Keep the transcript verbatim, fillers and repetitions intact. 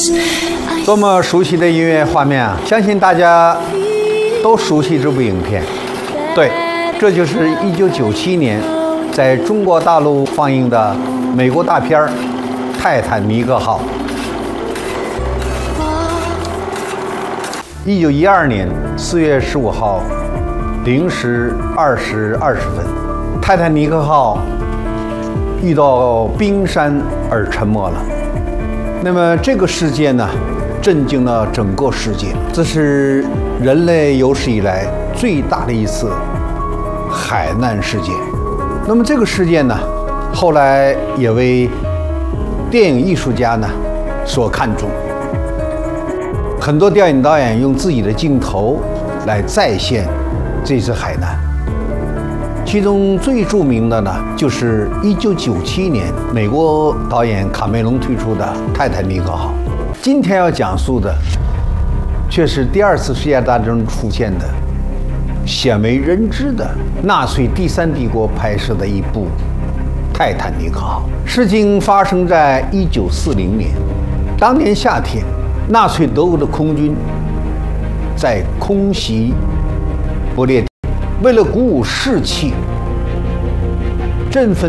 多么熟悉的音乐画面啊！相信大家都熟悉这部影片。对，这就是一九九七年在中国大陆放映的美国大片儿《泰坦尼克号》。一九一二年四月十五号零时二时二十分，泰坦尼克号遇到冰山而沉没了。那么这个事件呢，震惊了整个世界。这是人类有史以来最大的一次海难事件。那么这个事件呢，后来也为电影艺术家呢所看重。很多电影导演用自己的镜头来再现这次海难。其中最著名的呢，就是一九九七年美国导演卡梅隆推出的《泰坦尼克号》。今天要讲述的，却是第二次世界大战中出现的鲜为人知的纳粹第三帝国拍摄的一部《泰坦尼克号》。事情发生在一九四零年，当年夏天，纳粹德国的空军在空袭不列颠。为了鼓舞士气、振奋